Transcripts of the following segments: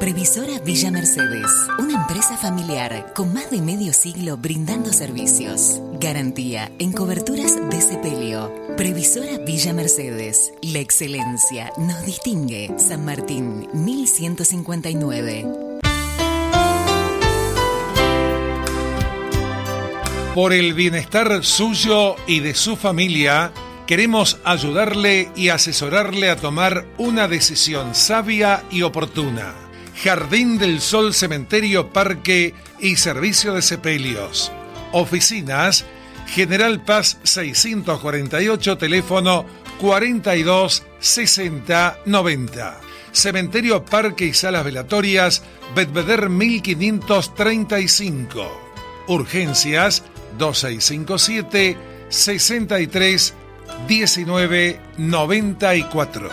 Previsora Villa Mercedes, una empresa familiar con más de medio siglo brindando servicios. Garantía en coberturas de sepelio. Previsora Villa Mercedes, la excelencia nos distingue. San Martín, 1159. Por el bienestar suyo y de su familia, queremos ayudarle y asesorarle a tomar una decisión sabia y oportuna. Jardín del Sol, Cementerio, Parque y Servicio de Sepelios. Oficinas, General Paz 648, teléfono 42 60 90. Cementerio, Parque y Salas Velatorias, Belvedere 1535. Urgencias 2657 63 19 94.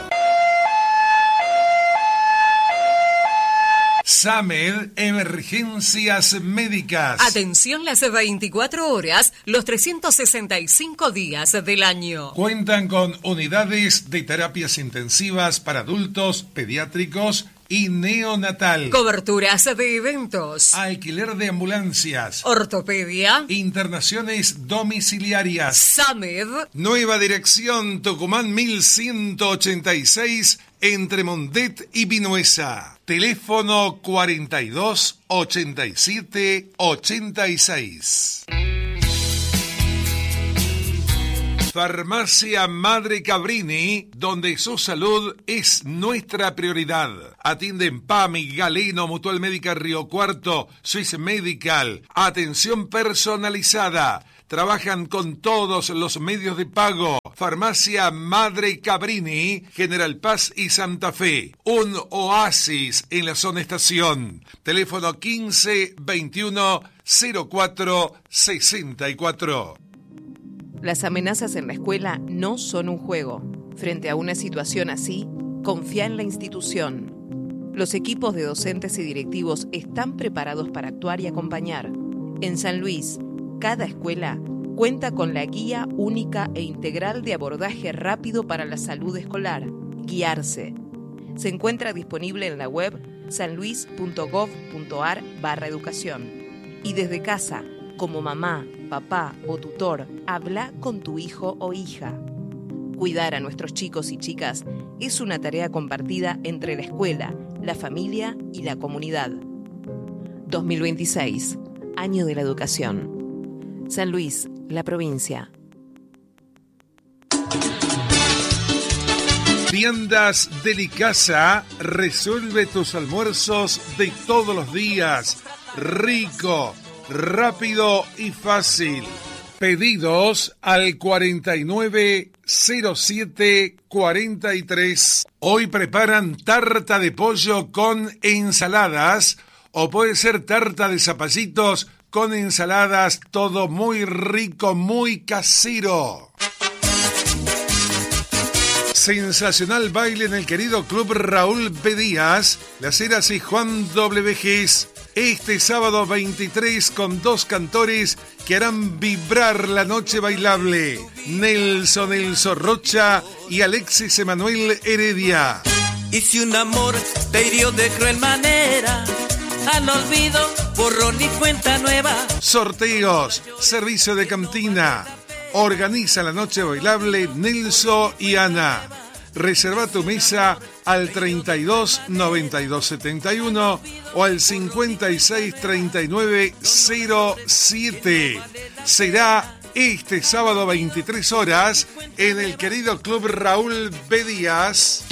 SAMED, emergencias médicas. Atención las 24 horas, los 365 días del año. Cuentan con unidades de terapias intensivas para adultos, pediátricos y neonatal. Coberturas de eventos. Alquiler de ambulancias. Ortopedia. Internaciones domiciliarias. SAMED. Nueva dirección, Tucumán 1186, entre Mondet y Vinuesa. Teléfono 42 87 86. Farmacia Madre Cabrini, donde su salud es nuestra prioridad. Atienden PAMI, Galeno, Mutual Médica Río Cuarto, Swiss Medical. Atención personalizada. Trabajan con todos los medios de pago. Farmacia Madre Cabrini, General Paz y Santa Fe. Un oasis en la zona estación. Teléfono 15 21 04 64. Las amenazas en la escuela no son un juego. Frente a una situación así, confía en la institución. Los equipos de docentes y directivos están preparados para actuar y acompañar. En San Luis, cada escuela cuenta con la Guía Única e Integral de Abordaje Rápido para la Salud Escolar, Guiarse. Se encuentra disponible en la web sanluis.gov.ar/educación. Y desde casa, como mamá, papá o tutor, habla con tu hijo o hija. Cuidar a nuestros chicos y chicas es una tarea compartida entre la escuela, la familia y la comunidad. 2026, Año de la Educación. San Luis, la provincia. Viandas Delicasa resuelve tus almuerzos de todos los días. Rico, rápido y fácil. Pedidos al 490743. Hoy preparan tarta de pollo con ensaladas o puede ser tarta de zapallitos con ensaladas, todo muy rico, muy casero. Sensacional baile en el querido Club Raúl B. Díaz, Las Heras y Juan W. Gess. Este sábado 23 con dos cantores que harán vibrar la noche bailable. Nelson Elso Rocha y Alexis Emanuel Heredia. Y si un amor te hirió de cruel manera, al olvido, borrón y cuenta nueva. Sorteos, servicio de cantina. Organiza la noche bailable Nelson y Ana. Reserva tu mesa al 32 92 71 o al 56 39 07. Será este sábado 23 horas en el querido Club Raúl B. Díaz.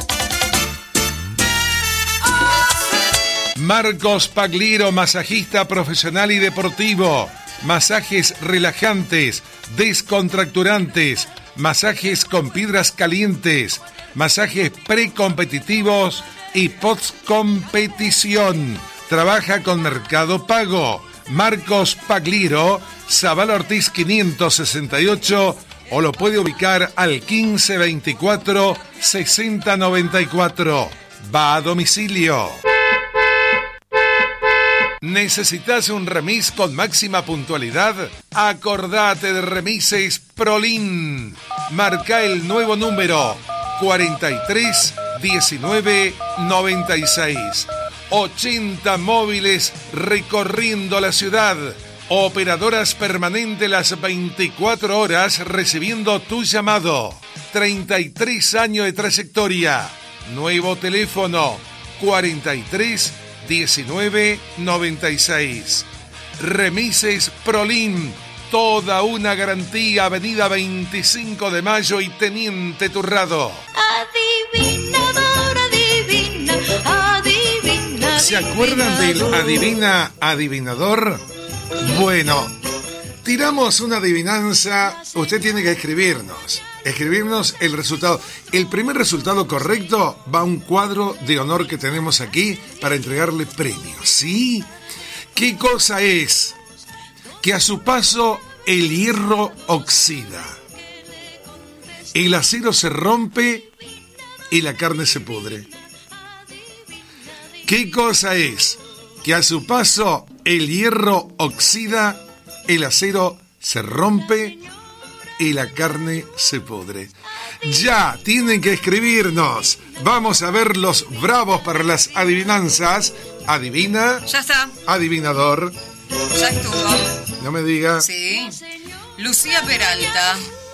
Marcos Pagliero, masajista profesional y deportivo. Masajes relajantes, descontracturantes, masajes con piedras calientes, masajes precompetitivos y post-competición. Trabaja con Mercado Pago. Marcos Pagliero, Zabala Ortiz 568 o lo puede ubicar al 1524 6094. Va a domicilio. ¿Necesitas un remis con máxima puntualidad? Acordate de Remises Prolin. Marca el nuevo número 43 19 96 80 móviles recorriendo la ciudad. Operadoras permanentes las 24 horas recibiendo tu llamado. 33 años de trayectoria. Nuevo teléfono 43 19 96. Remises Prolin. Toda una garantía. Avenida 25 de Mayo y Teniente Turrado. Adivinador, adivina, adivina. ¿Se acuerdan del adivina adivinador? Bueno, tiramos una adivinanza. Usted tiene que escribirnos el resultado. El primer resultado correcto va a un cuadro de honor que tenemos aquí para entregarle premios, ¿sí? ¿Qué cosa es? Que a su paso el hierro oxida, el acero se rompe y la carne se pudre. ¿Qué cosa es? Que a su paso el hierro oxida, el acero se rompe y la carne se pudre. Ya tienen que escribirnos. Vamos a ver los bravos para las adivinanzas. Adivina. Ya está. Adivinador. Ya estuvo. No me diga. Sí. Lucía Peralta.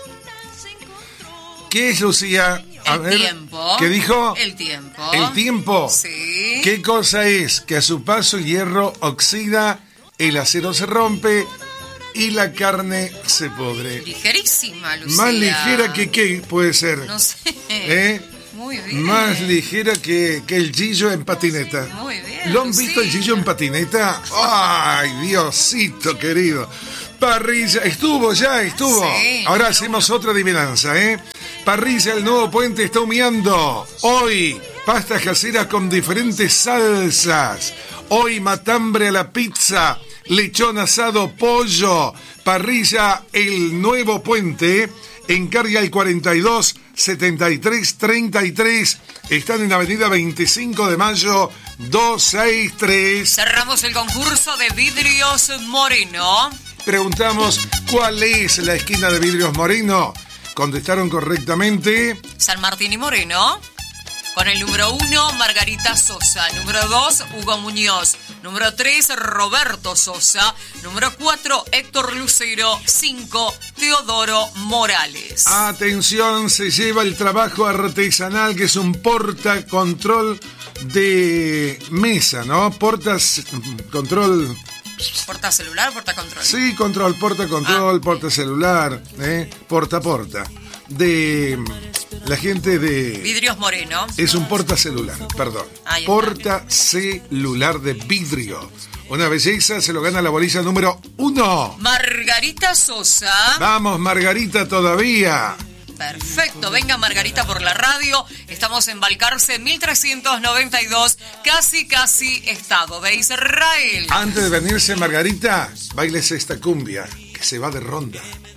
¿Qué es, Lucía? A ver, tiempo. ¿qué dijo? El tiempo. ¿El tiempo? Sí. ¿Qué cosa es? Que a su paso el hierro oxida, el acero se rompe y la carne se pudre. Ligerísima, Lucía. Más ligera que qué puede ser. No sé. Muy bien. Más ligera que el Gillo en patineta. Muy bien. ¿Lo han visto el Gillo en patineta? ¡Ay, Diosito querido! Parrilla, estuvo. Sí, Ahora hacemos otra adivinanza, Parrilla, el Nuevo Puente está humeando. Hoy, pastas caseras con diferentes salsas. Hoy, matambre a la pizza, lechón asado, pollo. Parrilla, el Nuevo Puente. Encarga el 42 73 33. Están en Avenida 25 de Mayo 263. Cerramos el concurso de Vidrios Moreno. Preguntamos cuál es la esquina de Vidrios Moreno. Contestaron correctamente. San Martín y Moreno. Con el número 1, Margarita Sosa. Número 2, Hugo Muñoz. Número 3, Roberto Sosa. Número 4, Héctor Lucero. 5, Teodoro Morales. Atención, se lleva el trabajo artesanal, que es un portacontrol de mesa, ¿no? Control. ¿Porta celular o porta control? Sí, porta control, porta celular, porta. De la gente de Vidrios Moreno. Es un porta celular, perdón. Porta celular de vidrio. Una belleza, se lo gana la bolilla número 1. Margarita Sosa. Vamos, Margarita, todavía. Perfecto, venga Margarita por la radio. Estamos en Balcarce 1392, casi estado de Israel. Antes de venirse Margarita, bailes esta cumbia que se va de ronda.